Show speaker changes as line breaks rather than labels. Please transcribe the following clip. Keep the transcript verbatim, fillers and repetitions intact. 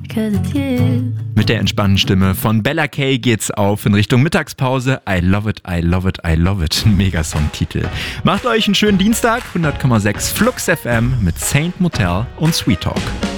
'cause it's you.
Mit der entspannten Stimme von Bella Kay geht's auf in Richtung Mittagspause. I love it, I love it, I love it. Mega Songtitel. Macht euch einen schönen Dienstag. hundert Komma sechs Flux F M mit Saint Motel und Sweet Talk.